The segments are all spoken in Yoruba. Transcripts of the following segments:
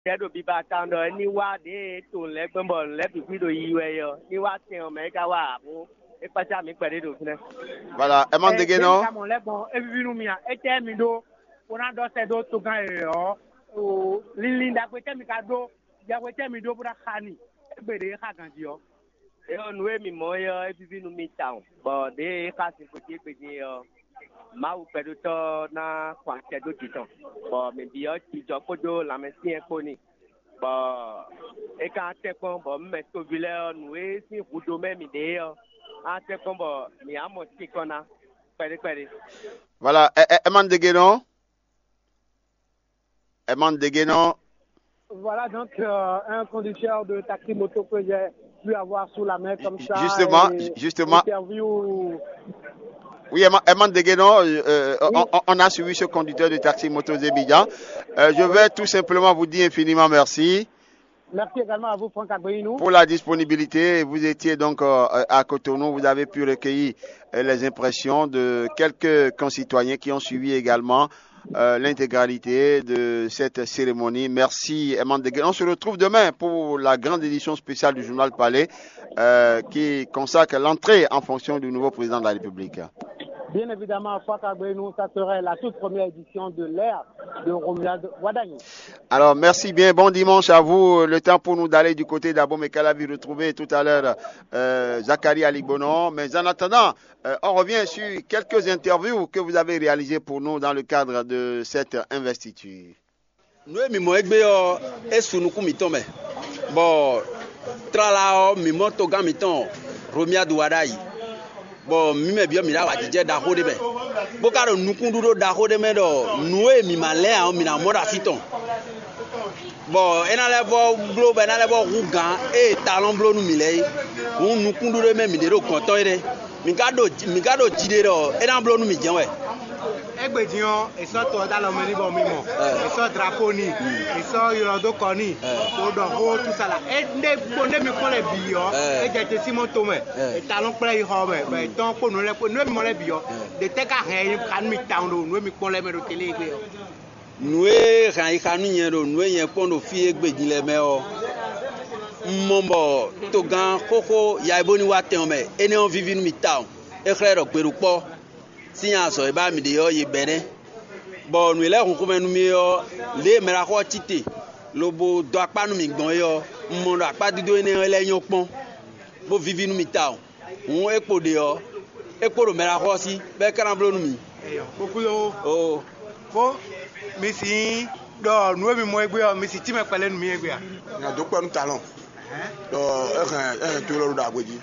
Tedo biba kando ni wa de to le gbembo le bi do yiwe yo ni wa tin o me ka wa mu e pacha mi pere do fune. Voilà, Eman Degeno. Ka mo le bon e bibinu mi a e te mi do ona do se do to gan yo o lilinda pe te mi ka do ja pe te mi do bura khani e gbede ka gan di yo. E o nu e mi mo yo e bibinu mi town. Bo de ka si ko ti pe ni yo. Ma u pere to na kwa te do titon. Bo me bi o ti jo kodo la me si e ko ni. Bon, et quand tu es bon, mais ce village nous est si vous dommez d'ailleurs, ah c'est comme bon, mais à mon petit qu'on a, péré. Voilà, Eman Degeno. Eman Degeno. Voilà donc un conducteur de taxi moto que j'ai pu avoir sous la main comme ça. Justement. Interview. Oui, Eman Degeno, on a suivi ce conducteur de taxi moto Zébidjan. Je vais tout simplement vous dire infiniment merci. Merci également à vous, Franck Agbeyinou. Pour la disponibilité, vous étiez donc à Cotonou, vous avez pu recueillir les impressions de quelques concitoyens qui ont suivi également l'intégralité de cette cérémonie. Merci, Eman Degeno. On se retrouve demain pour la grande édition spéciale du journal Palais qui consacre l'entrée en fonction du nouveau président de la République. Bien évidemment, Franck Agbeyinou, ça serait la toute première édition de l'ère de Romuald Wadagno. Alors, merci bien. Bon dimanche à vous. Le temps pour nous d'aller du côté d'Abom et Calavi, retrouver tout à l'heure Zachary Alibonon. Mais en attendant, on revient sur quelques interviews que vous avez réalisées pour nous dans le cadre de cette investiture. Nous, bon, tralao, mimo toga miton, Romuald Wadagno. Bon, mime bio mira watije da hode be. Bokaro nukundudo da hode me do, nuwe mi malé a mi na moda siton. Bon, ena levo globe ena levo rugan e talon blo nu milei. Un nukundudo me mi de ro konton ire. Mi gado jide do, ena blo nu mi jen we. Egbejian eso to da lo meni bo mimo. Eso drapeau ni, eso yodo koni. To do ho tout ça là. E nde mi kon le biyo, e jete Simon Tome. E talon pre yi ho me, be ton ko no le ko no mi mo le biyo. De te ka hen kan mi town do, no mi kon le me do tele egbe yo. Noue ran ikanu yen do, noue yen pon do fi egbejin le me o. Mombo to gan koko ya iboni wa ten me, ene on vivi nu mi town. E kre ro peru po. Si a so e ba mi de yo ye bene bon nu le kun me nu mi yo le mera ko tite lobo do apa nu mi gbon yo mo do apa dido ene le yan pon bo vivi nu mi ta o epo de yo epo ro mera ko si be kan blo nu mi Okulo o fo mi si do nu mi mo egbe yo mi si ti me pele nu mi egbe a na do pe nu talon do e to lo da gbeji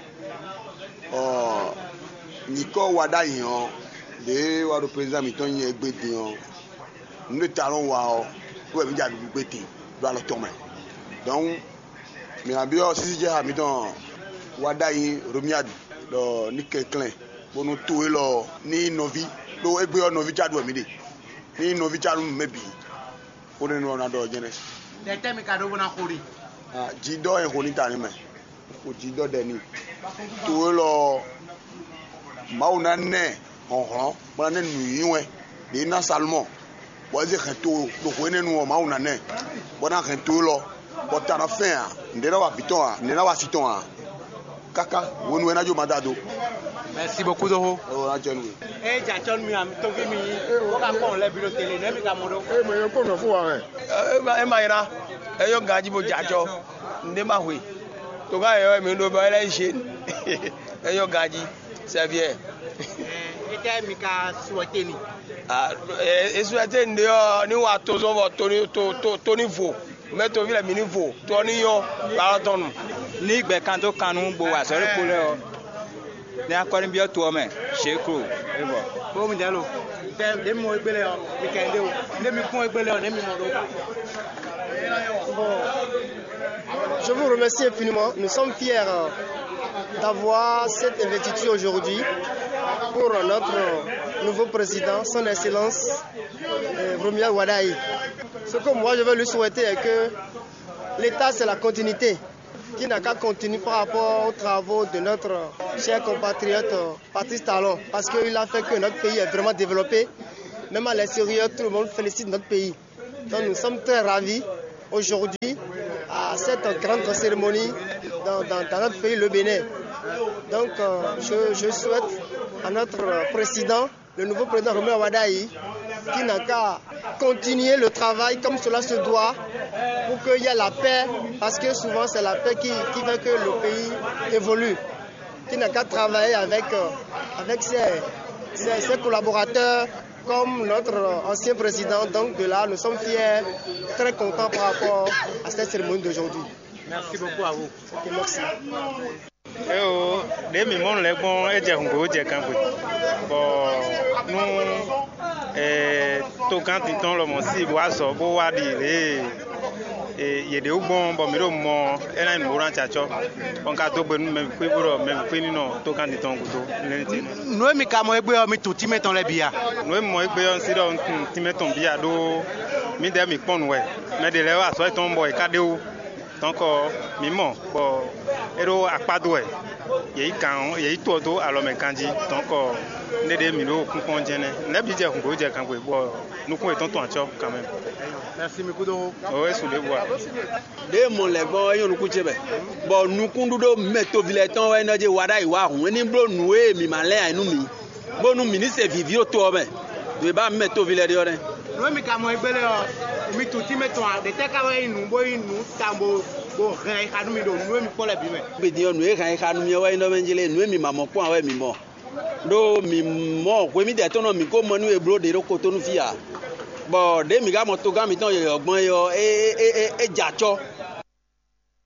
ni ko Wadagno de wa do président mi ton yen egbe de on nous talon wa o we bi ja bi gbete do lo ton me donc mi abio sisi je ha mi ton Wadagno Romuald do ni Keklin bonu to e lo ni novi do egbe o novi chadu mi de ni novi chadu mebi o ne no na do jene de temi ka do bona khori ji do en khoni tani me o ji do de ni to e lo mauna ne honhon bana ne nu yiwe de na salmon bo ze khato do ko ne nu mauna ne bona khato lo bo tara fin a ndera wa biton a ndera wa siton a kaka wonu na jo madado. Merci beaucoup Doho. O la jenu e ja chon mi am to mi o ka pon le bi lo tele ne mi ka mo do mo yo ko no fu wa e ma ira e yo gaji bo jajo nde ma hwe to ga yo mi do ba ele se e yo gaji c'est bien. Ete mi ka souhaiter ni. Souhaiter ni ni wa to so bo to ni fo me to vi le mi ni fo to ni yo la ton ni gbe kan to kanu gbo wa sori ko le o ni akọrin bi o to me sheko ebo bo mi jalo de mo egbele o mi ka nde o de mi kun egbele o de mi mo do. Je vous remercie infiniment. Nous sommes fiers d'avoir cette investiture aujourd'hui pour notre nouveau président, son Excellence Romuald Wadagno. Ce que moi je veux lui souhaiter est que l'État c'est la continuité, qui n'a qu'à continuer par rapport aux travaux de notre cher compatriote Patrice Talon, parce qu'il a fait que notre pays est vraiment développé. Même à l'extérieur, tout le monde félicite notre pays. Donc nous sommes très ravis aujourd'hui à cette grande cérémonie dans notre pays, le Bénin. Donc je souhaite à notre président, le nouveau président Romuald Wadayi, qui n'a qu'à continuer le travail comme cela se doit pour qu'il y ait la paix, parce que souvent c'est la paix qui fait que le pays évolue. Qui n'a qu'à travailler avec ses collaborateurs comme notre ancien président. Donc de là, nous sommes fiers, très contents par rapport à cette cérémonie d'aujourd'hui. Merci beaucoup à vous. Okay, merci. Noemi kamo egbe mi to timeton le bia. Noemi mo egbe on sido timeton bia do mi de mi pon we. Me de le wa so ton boy kade o. Donc mi mo bo ero apado e. Ye kan ye to do alo me kanji. Donc ne de mi no kun kon jene. Ne bi je kun go je kan we bo nous kun eton ton acho quand même. Merci Mikudo. Ouais, sous les bois. De mon le bon yo nuku chebe. Bon nuku do meto vileton we no je wada iwa hun ni bro nuwe mi male anu mi. Bo nu ministre vivio to me. De ba meto vile de ore. No mi ka mo egbele o mi to ti meto a de te ka we inu bo inu tambo bo ran anu mi do nuwe mi pole bi me. Be di onu e kan anu mi we no menjele nuwe mi mamo po awe mi mo. Do mi mo kwe mi de to no mi ko mo nu e bro de ro ko to nu fia. Bon, de mi ga mo to ga mi ton ye ogbon yo e jacho